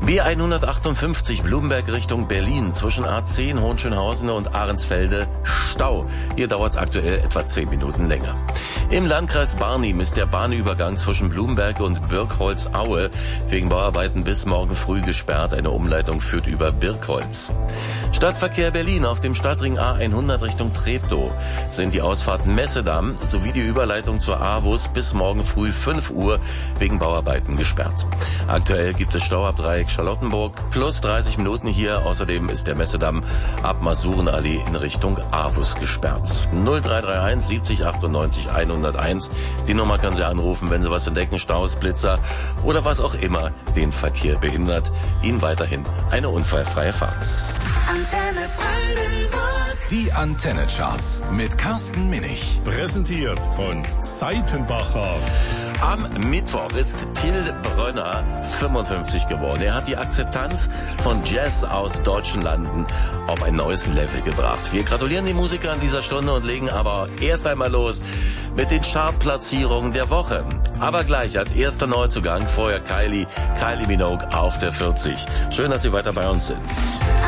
B158 Blumberg Richtung Berlin zwischen A10 Hohenschönhausen und Ahrensfelde Stau. Hier dauert es aktuell etwa 10 Minuten länger. Im Landkreis Barnim ist der Bahnübergang zwischen Blumberg und Birkholz-Aue wegen Bauarbeiten bis morgen früh gesperrt. Eine Umleitung führt über Birkholz. Stadtverkehr Berlin auf dem Stadtring A100 Richtung Treptow sind die Ausfahrten Messedamm sowie die Überleitung zur AWUS bis morgen früh 5 Uhr wegen Bauarbeiten gesperrt. Aktuell gibt es Stau ab Dreieck Charlottenburg plus 30 Minuten hier. Außerdem ist der Messedamm ab Masurenallee in Richtung AWUS gesperrt. 0331 70 98 101. Die Nummer können Sie anrufen, wenn Sie was entdecken, Staus, Blitzer oder was auch immer den Verkehr behindert. Ihnen weiterhin eine unfallfreie Fahrt. Antenne Brandenburg. Die Antenne-Charts mit Carsten Minich. Präsentiert von Seitenbacher. Am Mittwoch ist Till Brönner 55 geworden. Er hat die Akzeptanz von Jazz aus deutschen Landen auf ein neues Level gebracht. Wir gratulieren dem Musiker an dieser Stunde und legen aber erst einmal los mit den Chartplatzierungen der Woche. Aber gleich als erster Neuzugang vorher Kylie Minogue auf der 40. Schön, dass Sie weiter bei uns sind.